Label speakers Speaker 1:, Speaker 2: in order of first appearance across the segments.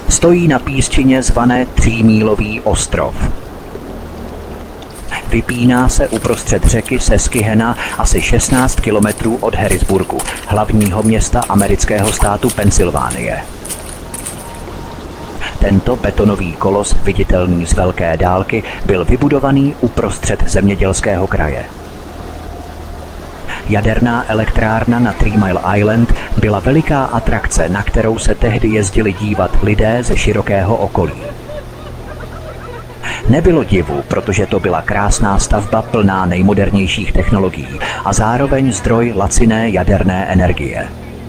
Speaker 1: Stojí na písčině zvané Třímílový ostrov. Vypíná se uprostřed řeky Susquehanna asi 16 kilometrů od Harrisburgu, hlavního města amerického státu Pensylvánie. Tento betonový kolos, viditelný z velké dálky, byl vybudovaný uprostřed zemědělského kraje. Jaderná elektrárna na Three Mile Island byla veliká atrakce, na kterou se tehdy jezdili dívat lidé ze širokého okolí. Nebylo divu, protože to byla krásná stavba plná nejmodernějších technologií a zároveň zdroj laciné jaderné energie.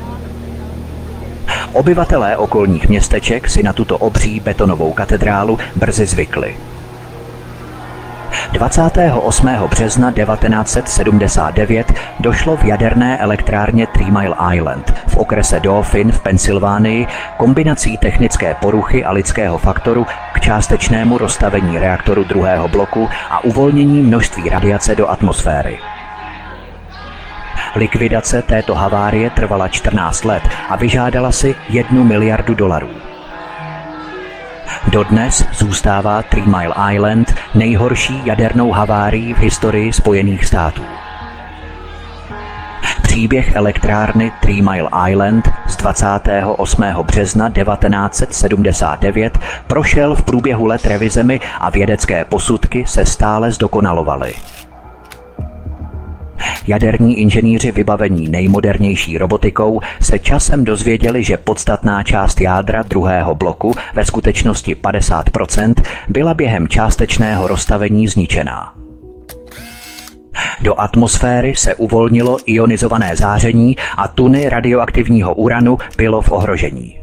Speaker 1: Obyvatelé okolních městeček si na tuto obří betonovou katedrálu brzy zvykli. 28. března 1979 došlo v jaderné elektrárně Three Mile Island v okrese Dauphin v Pensylvánii kombinací technické poruchy a lidského faktoru k částečnému rozstavení reaktoru druhého bloku a uvolnění množství radiace do atmosféry. Likvidace této havárie trvala 14 let a vyžádala si $1 miliardu. Dodnes zůstává Three Mile Island nejhorší jadernou havárií v historii Spojených států. Příběh elektrárny Three Mile Island z 28. března 1979 prošel v průběhu let revizemi a vědecké posudky se stále zdokonalovaly. Jaderní inženýři vybavení nejmodernější robotikou se časem dozvěděli, že podstatná část jádra druhého bloku, ve skutečnosti 50%, byla během částečného rozstavení zničená. Do atmosféry se uvolnilo ionizované záření a tuny radioaktivního uranu bylo v ohrožení.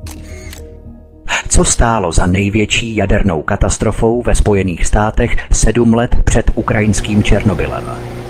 Speaker 1: Co stálo za největší jadernou katastrofou ve Spojených státech 7 let před ukrajinským Černobylem?